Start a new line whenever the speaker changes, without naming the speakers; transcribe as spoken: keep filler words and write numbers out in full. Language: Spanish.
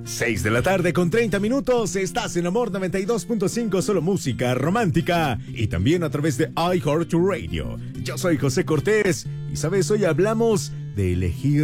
seis de la tarde con treinta minutos, estás en Amor noventa y dos punto cinco, solo música romántica y también a través de iHeartRadio. Yo soy José Cortés y sabes, hoy hablamos de elegir